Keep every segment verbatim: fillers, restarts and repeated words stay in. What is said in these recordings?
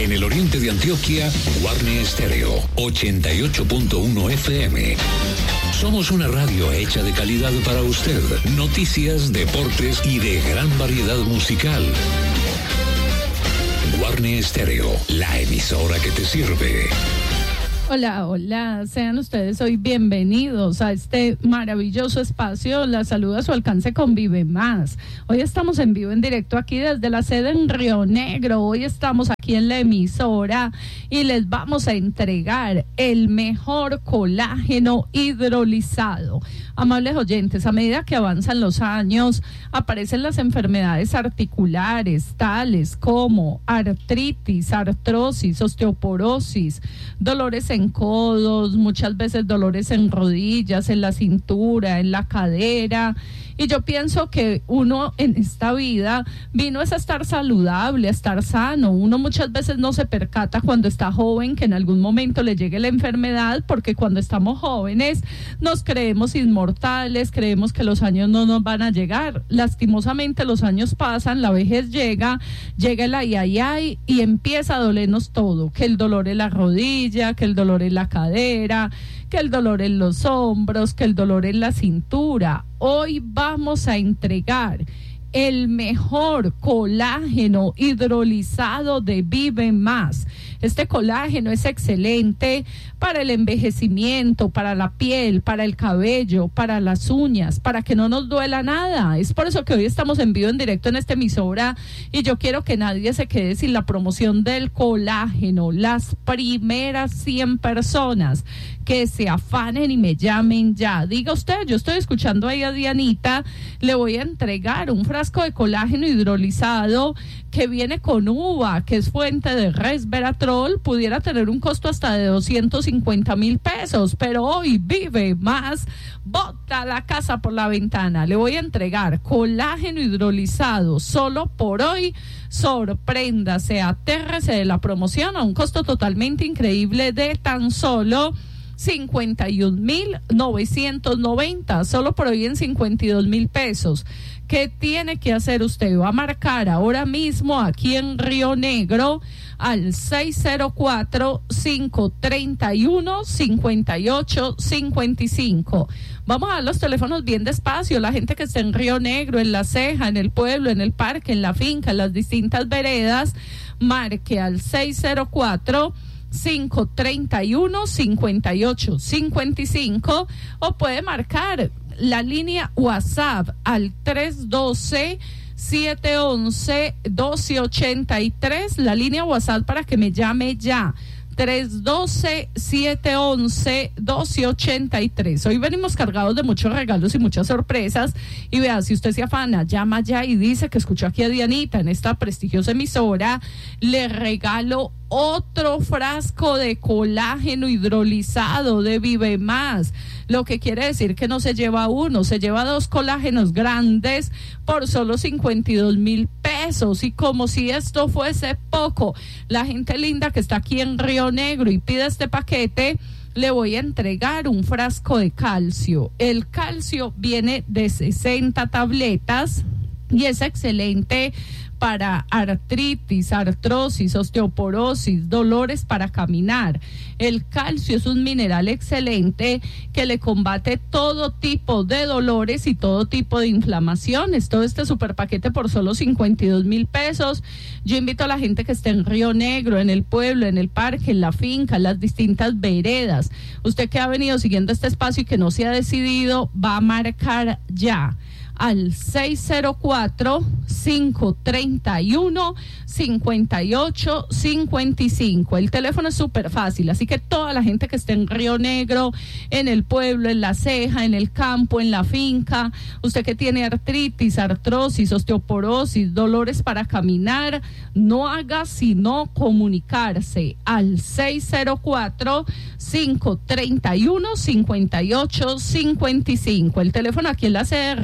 En el oriente de Antioquia, Guarne Estéreo, ochenta y ocho punto uno F M. Somos una radio hecha de calidad para usted. Noticias, deportes y de gran variedad musical. Guarne Estéreo, la emisora que te sirve. Hola, hola, sean ustedes hoy bienvenidos a este maravilloso espacio. La saluda a su alcance con Vive Más. Hoy estamos en vivo en directo aquí desde la sede en Río Negro. Hoy estamos aquí en la emisora y les vamos a entregar el mejor colágeno hidrolizado. Amables oyentes, a medida que avanzan los años, aparecen las enfermedades articulares, tales como artritis, artrosis, osteoporosis, dolores en codos, muchas veces dolores en rodillas, en la cintura, en la cadera. Y yo pienso que uno en esta vida vino es a estar saludable, a estar sano. Uno muchas veces no se percata cuando está joven que en algún momento le llegue la enfermedad, porque cuando estamos jóvenes nos creemos inmortales, creemos que los años no nos van a llegar. Lastimosamente los años pasan, la vejez llega, llega el ay, ay, ay y empieza a dolernos todo, que el dolor en la rodilla, que el dolor en la cadera, que el dolor en los hombros, que el dolor en la cintura. Hoy vamos a entregar el mejor colágeno hidrolizado de Vive Más. Este colágeno es excelente para el envejecimiento, para la piel, para el cabello, para las uñas, para que no nos duela nada. Es por eso que hoy estamos en vivo en directo en esta emisora y yo quiero que nadie se quede sin la promoción del colágeno. Las primeras cien personas que se afanen y me llamen ya. Diga usted, yo estoy escuchando ahí a Dianita, le voy a entregar un frasco de colágeno hidrolizado que viene con uva, que es fuente de resveratrol, pudiera tener un costo hasta de doscientos cincuenta mil pesos, pero hoy Vive Más bota la casa por la ventana. Le voy a entregar colágeno hidrolizado solo por hoy. Sorpréndase, atérrese de la promoción a un costo totalmente increíble de tan solo cincuenta y un mil novecientos noventa, solo por hoy en cincuenta y dos mil pesos. ¿Qué tiene que hacer usted? Va a marcar ahora mismo aquí en Río Negro al seis cero cuatro, cinco tres uno, cinco ocho cinco cinco. Vamos a dar los teléfonos bien despacio. La gente que está en Río Negro, en La Ceja, en el pueblo, en el parque, en la finca, en las distintas veredas, marque al seis cero cuatro, cinco tres uno, cinco ocho cinco cinco o puede marcar la línea WhatsApp al tres uno dos, siete uno uno, uno dos ocho tres, la línea WhatsApp para que me llame ya. tres uno dos, siete uno uno, uno dos ocho tres. Hoy venimos cargados de muchos regalos y muchas sorpresas. Y vea, si usted se afana, llama ya y dice que escuchó aquí a Dianita en esta prestigiosa emisora, le regalo otro frasco de colágeno hidrolizado de Vive Más, lo que quiere decir que no se lleva uno, se lleva dos colágenos grandes por solo cincuenta y dos mil pesos. Y como si esto fuese poco, la gente linda que está aquí en Río Negro y pide este paquete, le voy a entregar un frasco de calcio. El calcio viene de sesenta tabletas y es excelente para artritis, artrosis, osteoporosis, dolores para caminar. El calcio es un mineral excelente que le combate todo tipo de dolores y todo tipo de inflamaciones. Todo este super paquete por solo cincuenta y dos mil pesos. Yo invito a la gente que esté en Río Negro, en el pueblo, en el parque, en la finca, en las distintas veredas. Usted que ha venido siguiendo este espacio y que no se ha decidido, va a marcar ya al seis cero cuatro, cinco tres uno, cinco ocho cinco cinco. El teléfono es súper fácil, así que toda la gente que esté en Río Negro, en el pueblo, en La Ceja, en el campo, en la finca, usted que tiene artritis, artrosis, osteoporosis, dolores para caminar, no haga sino comunicarse al seis cero cuatro, cinco tres uno, cinco ocho cinco cinco. El teléfono aquí en la sede de Río Negro es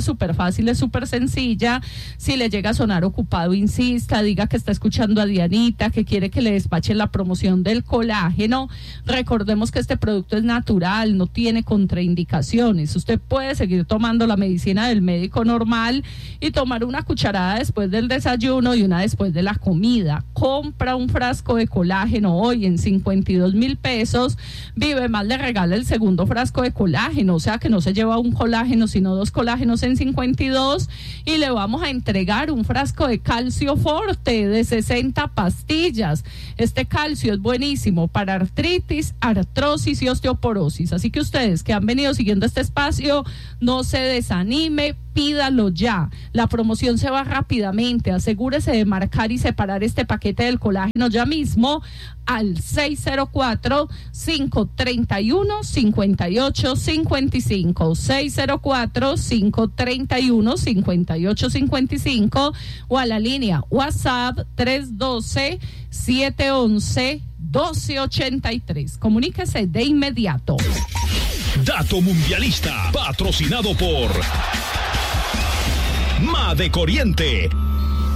súper fácil, es súper sencilla. Si le llega a sonar ocupado, insista, diga que está escuchando a Dianita, que quiere que le despache la promoción del colágeno. Recordemos que este producto es natural, no tiene contraindicaciones. Usted puede seguir tomando la medicina del médico normal y tomar una cucharada después del desayuno y una después de la comida. Compra un frasco de colágeno hoy en cincuenta y dos mil pesos. Vive Más le regala el segundo frasco de colágeno, o sea que no se lleva un colágeno sino dos colágenos en cincuenta y dos, y le vamos a entregar un frasco de calcio forte de sesenta pastillas. Este calcio es buenísimo para artritis, artrosis y osteoporosis, así que ustedes que han venido siguiendo este espacio, no se desanime, pídalo ya. La promoción se va rápidamente. Asegúrese de marcar y separar este paquete del colágeno ya mismo al seis cero cuatro, cinco tres uno, cinco ocho cinco cinco, seis cero cuatro, cinco tres uno, cinco ocho cinco cinco, o a la línea WhatsApp tres uno dos, siete uno uno, uno dos ocho tres. Comuníquese de inmediato. Dato mundialista, patrocinado por Made Corriente.